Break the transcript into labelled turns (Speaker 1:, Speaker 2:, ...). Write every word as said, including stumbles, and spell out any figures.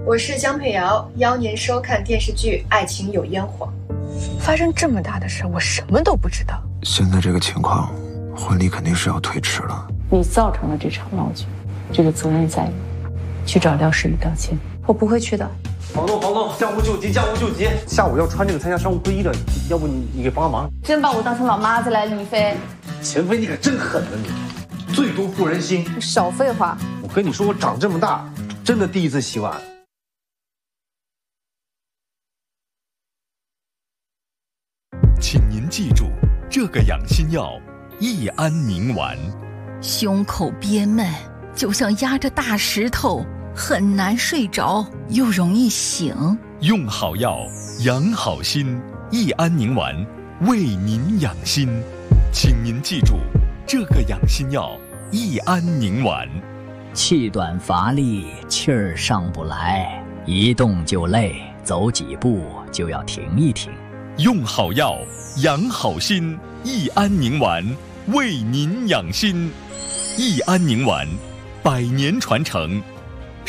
Speaker 1: 我是江佩瑶，邀您收看电视剧《爱情有烟火》。
Speaker 2: 发生这么大的事，我什么都不知道。
Speaker 3: 现在这个情况，婚礼肯定是要推迟了。
Speaker 4: 你造成了这场闹剧，这个责任在你，去找廖世宇道歉。
Speaker 5: 我不会去的。
Speaker 6: 房东，房东，家务救急，家务救急！下午要穿这个参加商务会议的，要不你你给帮个忙？
Speaker 5: 真把我当成老妈子来，李飞。
Speaker 6: 钱飞，你可真狠啊你！最多负人心。
Speaker 5: 少废话！
Speaker 6: 我跟你说，我长这么大，真的第一次洗碗。
Speaker 7: 请您记住，这个养心药益安宁丸。
Speaker 8: 胸口憋闷，就像压着大石头，很难睡着，又容易醒。
Speaker 7: 用好药，养好心。益安宁丸，为您养心。请您记住，这个养心药益安宁丸。
Speaker 9: 气短乏力，气儿上不来，一动就累，走几步就要停一停。
Speaker 7: 用好药，养好心。益安宁丸，为您养心。益安宁丸，百年传承，